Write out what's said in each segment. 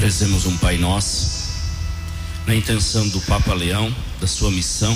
Rezemos um Pai Nosso, na intenção do Papa Leão, da sua missão,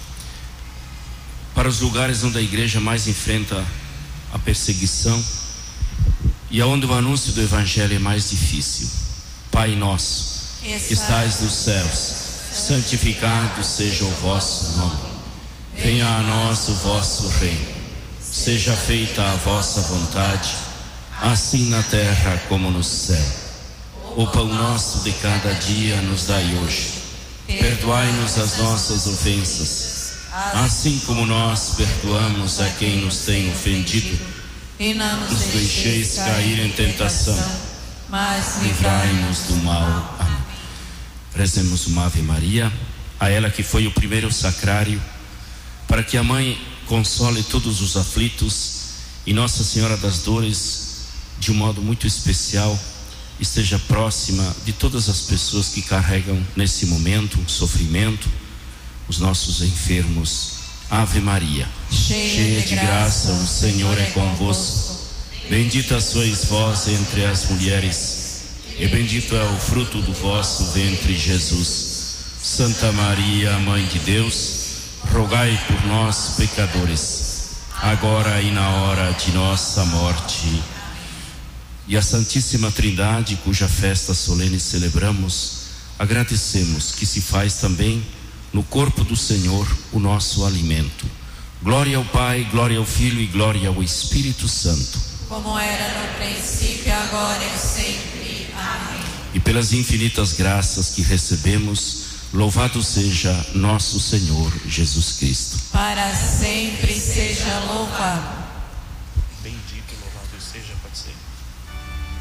para os lugares onde a igreja mais enfrenta a perseguição e aonde o anúncio do Evangelho é mais difícil. Pai nosso, que estais nos céus, santificado seja o vosso nome. Venha a nós o vosso reino. Seja feita a vossa vontade, assim na terra como no céu. O pão nosso de cada dia nos dai hoje. Perdoai-nos as nossas ofensas, assim como nós perdoamos a quem nos tem ofendido. E não nos deixeis cair em tentação, mas livrai-nos do mal. Amém. Rezemos uma Ave Maria, a ela que foi o primeiro sacrário, para que a Mãe console todos os aflitos e Nossa Senhora das Dores, de um modo muito especial, esteja próxima de todas as pessoas que carregam nesse momento um sofrimento, os nossos enfermos. Ave Maria, cheia de graça, o Senhor é convosco. Bendita sois vós entre as mulheres, e bendito é o fruto do vosso ventre, Jesus. Santa Maria, Mãe de Deus, rogai por nós, pecadores, agora e na hora de nossa morte. E a Santíssima Trindade, cuja festa solene celebramos, agradecemos que se faz também no corpo do Senhor o nosso alimento. Glória ao Pai, glória ao Filho e glória ao Espírito Santo, como era no princípio, agora e sempre. Amém. E pelas infinitas graças que recebemos, louvado seja nosso Senhor Jesus Cristo. Para sempre seja louvado. Bendito e louvado seja para sempre.